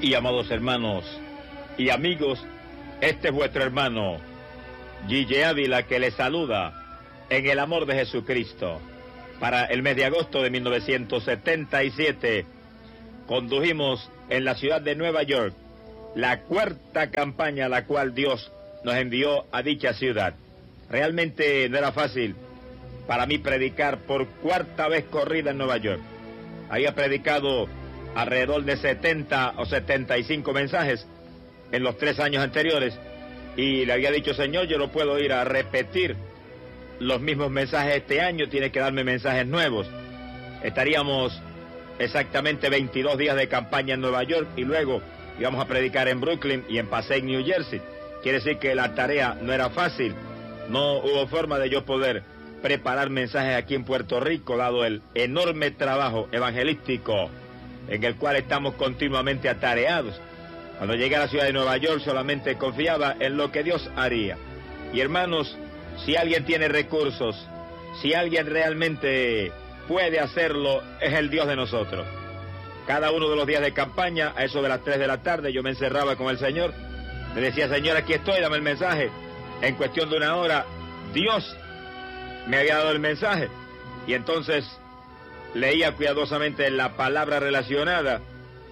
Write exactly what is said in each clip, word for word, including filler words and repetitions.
Y amados hermanos y amigos, este es vuestro hermano Gille Ávila, que les saluda en el amor de Jesucristo. Para el mes de agosto de mil novecientos setenta y siete condujimos en la ciudad de Nueva York la cuarta campaña a la cual Dios nos envió a dicha ciudad. Realmente no era fácil para mí predicar por cuarta vez corrida en Nueva York. Había predicado alrededor de setenta o setenta y cinco mensajes en los tres años anteriores y le había dicho: Señor, yo no puedo ir a repetir los mismos mensajes este año, tiene que darme mensajes nuevos. Estaríamos exactamente veintidós días de campaña en Nueva York y luego íbamos a predicar en Brooklyn y en Passaic, New Jersey. Quiere decir que la tarea no era fácil. No hubo forma de yo poder preparar mensajes aquí en Puerto Rico, dado el enorme trabajo evangelístico en el cual estamos continuamente atareados. Cuando llegué a la ciudad de Nueva York solamente confiaba en lo que Dios haría. Y hermanos, si alguien tiene recursos, si alguien realmente puede hacerlo, es el Dios de nosotros. Cada uno de los días de campaña, a eso de las tres de la tarde, yo me encerraba con el Señor. Le decía: Señor, aquí estoy, dame el mensaje. En cuestión de una hora, Dios me había dado el mensaje. Y entonces leía cuidadosamente la palabra relacionada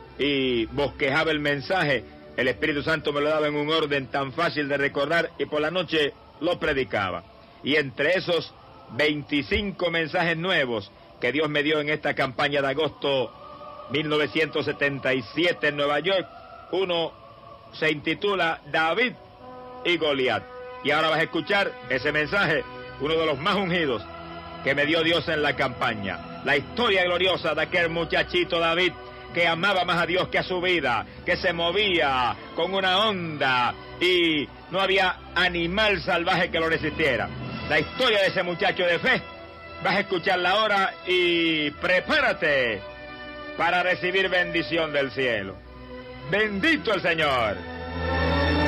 y bosquejaba el mensaje. El Espíritu Santo me lo daba en un orden tan fácil de recordar y por la noche lo predicaba. Y entre esos veinticinco mensajes nuevos que Dios me dio en esta campaña de agosto mil novecientos setenta y siete en Nueva York, uno se intitula David y Goliat. Y ahora vas a escuchar ese mensaje, uno de los más ungidos que me dio Dios en la campaña. La historia gloriosa de aquel muchachito David que amaba más a Dios que a su vida, que se movía con una onda y no había animal salvaje que lo resistiera. La historia de ese muchacho de fe, vas a escucharla ahora y prepárate para recibir bendición del cielo. ¡Bendito el Señor!